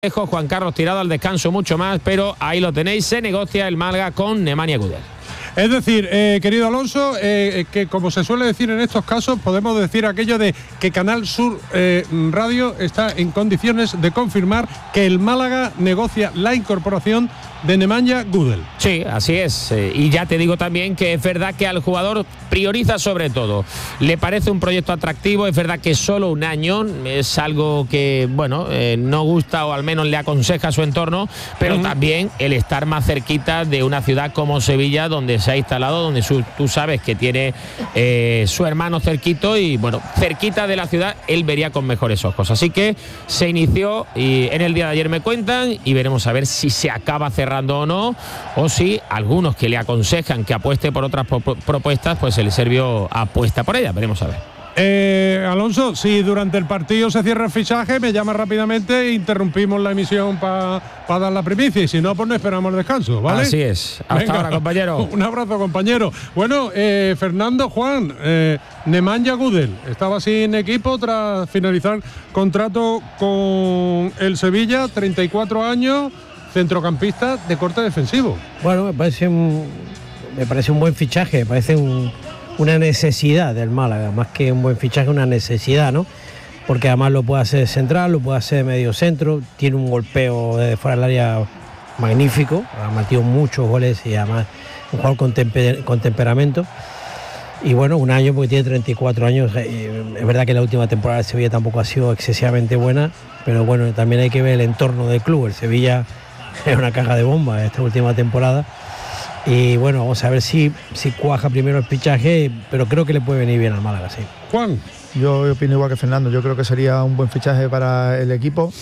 Juan Carlos tirado al descanso mucho más, pero ahí lo tenéis, se negocia el Málaga con Nemanja Güell. Es decir, querido Alonso, que como se suele decir en estos casos, podemos decir aquello de que Canal Sur Radio está en condiciones de confirmar que el Málaga negocia la incorporación de Nemanja Güell. Sí, así es. Y ya te digo también que es verdad que al jugador prioriza sobre todo. Le parece un proyecto atractivo, es verdad que solo un año es algo que, bueno, no gusta o al menos le aconseja a su entorno, pero también el estar más cerquita de una ciudad como Sevilla, donde se ha instalado, donde tú sabes que tiene su hermano cerquito y, bueno, cerquita de la ciudad, él vería con mejores ojos. Así que se inició y en el día de ayer me cuentan y veremos a ver si se acaba cerrando o no, o si algunos que le aconsejan que apueste por otras propuestas, pues el serbio apuesta por ella. Veremos a ver. Alonso, si durante el partido se cierra el fichaje, me llama rápidamente e interrumpimos la emisión para dar la primicia, y si no, pues no esperamos el descanso, ¿vale? Así es. Hasta Venga, ahora, compañero. Un abrazo, compañero. Bueno, Fernando, Juan, Nemanja Güell estaba sin equipo tras finalizar contrato con el Sevilla, 34 años, centrocampista de corte defensivo. Bueno, me parece un buen fichaje, me parece una necesidad del Málaga, más que un buen fichaje, una necesidad, ¿no? Porque además lo puede hacer central, lo puede hacer medio centro, tiene un golpeo desde fuera del área magnífico, ha metido muchos goles y además un jugador con temperamento. Y bueno, un año porque tiene 34 años, es verdad que la última temporada de Sevilla tampoco ha sido excesivamente buena, pero bueno, también hay que ver el entorno del club. El Sevilla es una caja de bombas esta última temporada. Y bueno, vamos a ver si cuaja primero el fichaje, pero creo que le puede venir bien al Málaga, sí. Juan. Yo opino igual que Fernando, yo creo que sería un buen fichaje para el equipo.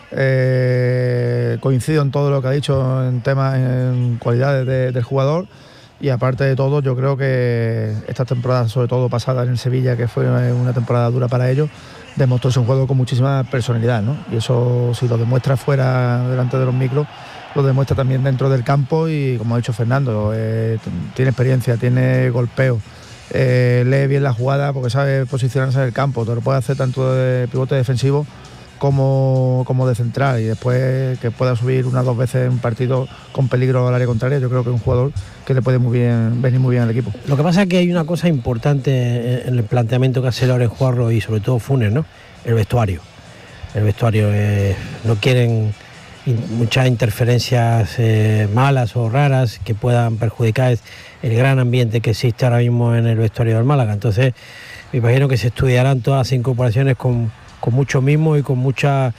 Coincido en todo lo que ha dicho en cualidades del jugador, y aparte de todo, yo creo que esta temporada, sobre todo pasada en el Sevilla, que fue una temporada dura para ellos, demostró ser un jugador con muchísima personalidad, ¿no? Y eso, si lo demuestra fuera, delante de los micros, lo demuestra también dentro del campo. Y como ha dicho Fernando, tiene experiencia, tiene golpeo, lee bien la jugada porque sabe posicionarse en el campo, te lo puede hacer tanto de pivote defensivo como de central, y después que pueda subir una o dos veces en un partido con peligro al área contraria. Yo creo que es un jugador que le puede venir muy bien al equipo. Lo que pasa es que hay una cosa importante en el planteamiento que hace Loren Juarro y sobre todo Funes, ¿no? El vestuario. No quieren muchas interferencias malas o raras que puedan perjudicar el gran ambiente que existe ahora mismo en el vestuario del Málaga. Entonces me imagino que se estudiarán todas las incorporaciones con mucho mimo y con muchas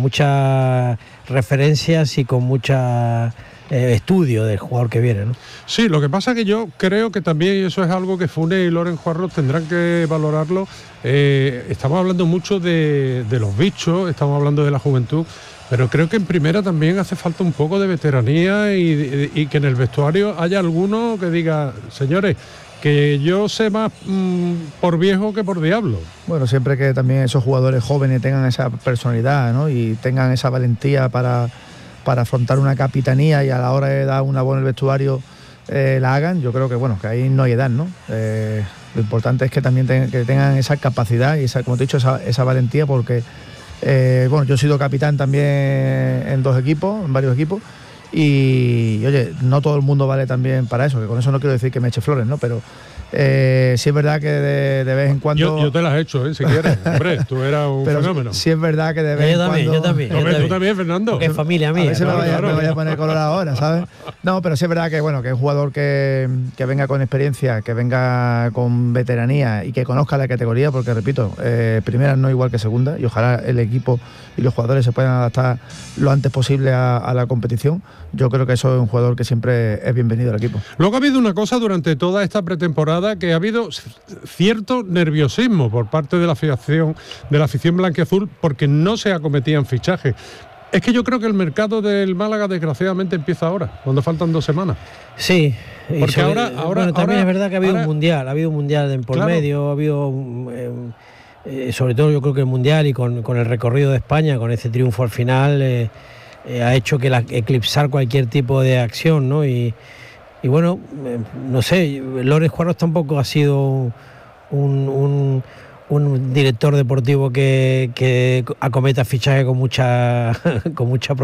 referencias y con mucha estudio del jugador que viene, ¿no? Sí, lo que pasa es que yo creo que también, y eso es algo que Funes y Loren Juarro tendrán que valorarlo, estamos hablando mucho de los bichos, estamos hablando de la juventud, pero creo que en primera también hace falta un poco de veteranía y que en el vestuario haya alguno que diga, señores, que yo sé más por viejo que por diablo. Bueno, siempre que también esos jugadores jóvenes tengan esa personalidad, ¿no? Y tengan esa valentía para afrontar una capitanía, y a la hora de dar una voz en el vestuario la hagan. Yo creo que bueno, que ahí no hay edad, ¿no? Lo importante es que también que tengan esa capacidad y esa, como te he dicho, esa valentía, porque bueno, yo he sido capitán también en varios equipos. Y oye, no todo el mundo vale también para eso, que con eso no quiero decir que me eche flores, ¿no? Pero sí es verdad que de vez en cuando... Yo te las he hecho, si quieres. Hombre, tú eras un fenómeno. Sí es verdad que de vez en cuando... Yo también. Tú también, Fernando. Porque es familia mía. A ver si me vaya a poner color ahora, ¿sabes? No, pero sí es verdad que, bueno, que es un jugador que venga con experiencia, que venga con veteranía y que conozca la categoría, porque, repito, primera no igual que segunda, y ojalá el equipo y los jugadores se puedan adaptar lo antes posible a la competición. Yo creo que eso es un jugador que siempre es bienvenido al equipo. Luego ha habido una cosa durante toda esta pretemporada, que ha habido cierto nerviosismo por parte de la afición blanquiazul, porque no se acometían fichajes. Es que yo creo que el mercado del Málaga desgraciadamente empieza ahora, cuando faltan 2 semanas. Sí, porque ahora también es verdad que ha habido un mundial en por medio, ha habido sobre todo yo creo que el mundial y con el recorrido de España, con ese triunfo al final, ha hecho que eclipsar cualquier tipo de acción, ¿no? Y bueno, no sé, Loren Juarro tampoco ha sido un un director deportivo que acometa fichaje con mucha